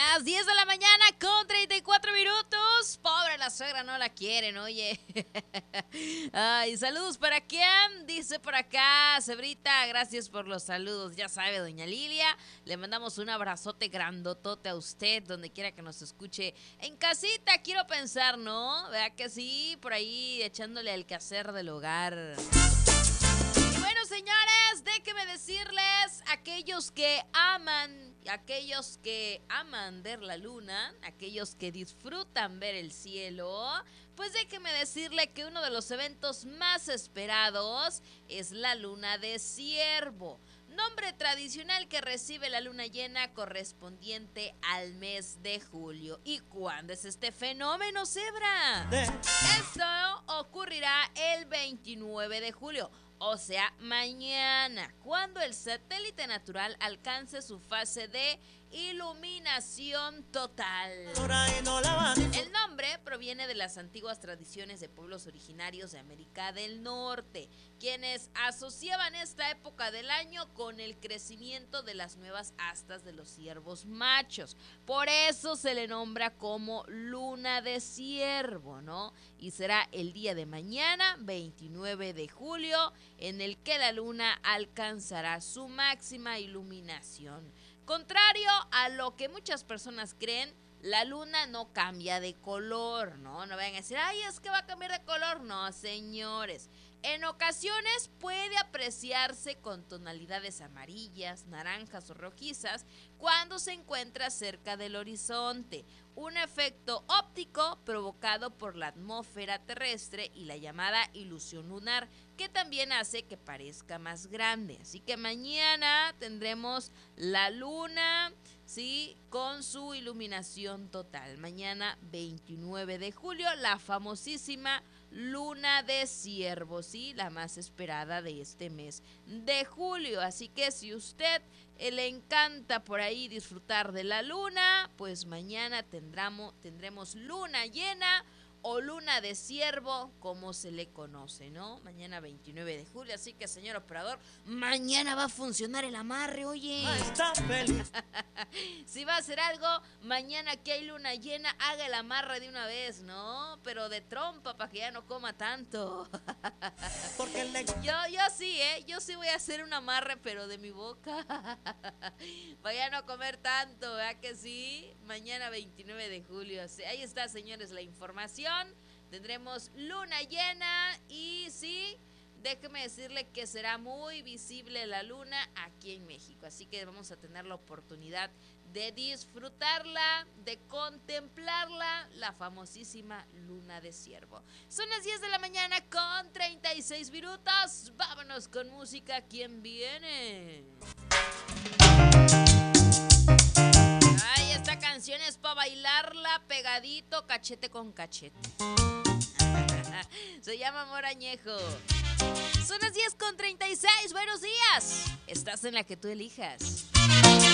Las 10 de la mañana con 34 minutos. Pobre la suegra, no la quieren, oye. Ay, saludos para quién, dice por acá, Cebrita, gracias por los saludos. Ya sabe, doña Lilia, le mandamos un abrazote grandotote a usted, donde quiera que nos escuche. En casita, quiero pensar, ¿no? ¿Verdad que sí? Por ahí echándole al quehacer del hogar. Y bueno, señores, déjenme decirles, aquellos que aman ver la luna, aquellos que disfrutan ver el cielo, pues déjenme decirle que uno de los eventos más esperados es la luna de Ciervo, nombre tradicional que recibe la luna llena correspondiente al mes de julio. ¿Y cuándo es este fenómeno, Zebra? Esto ocurrirá el 29 de julio. O sea, mañana, cuando el satélite natural alcance su fase de iluminación total. El nombre proviene de las antiguas tradiciones de pueblos originarios de América del Norte, quienes asociaban esta época del año con el crecimiento de las nuevas astas de los ciervos machos. Por eso se le nombra como luna de ciervo, ¿no? Y será el día de mañana, 29 de julio, en el que la luna alcanzará su máxima iluminación. Contrario a lo que muchas personas creen, la luna no cambia de color, ¿no? No vayan a decir, ay, es que va a cambiar de color. No, señores. En ocasiones puede apreciarse con tonalidades amarillas, naranjas o rojizas cuando se encuentra cerca del horizonte. Un efecto óptico provocado por la atmósfera terrestre y la llamada ilusión lunar, que también hace que parezca más grande. Así que mañana tendremos la luna, ¿sí?, con su iluminación total. Mañana 29 de julio, la famosísima luna de Ciervo, ¿sí?, la más esperada de este mes de julio. Así que si usted le encanta por ahí disfrutar de la luna, pues mañana tendremos luna llena o luna de ciervo, como se le conoce, ¿no? Mañana 29 de julio, así que, señor operador, mañana va a funcionar el amarre, oye. Está feliz. Si va a hacer algo, mañana que hay luna llena, haga el amarre de una vez, ¿no? Pero de trompa, para que ya no coma tanto. Porque Yo sí, yo sí voy a hacer un amarre, pero de mi boca. Vaya a no comer tanto, ¿verdad que sí? Mañana 29 de julio. Ahí está, señores, la información. Tendremos luna llena y sí, déjeme decirle que será muy visible la luna aquí en México. Así que vamos a tener la oportunidad de disfrutarla, de contemplarla, la famosísima luna de ciervo. Son las 10 de la mañana con 36 minutos. Vámonos con música. ¿Quién viene? Ay, esta canción es para bailarla pegadito, cachete con cachete. Se llama Amor Añejo. Son las 10 con 36. Buenos días. Estás en la que tú elijas.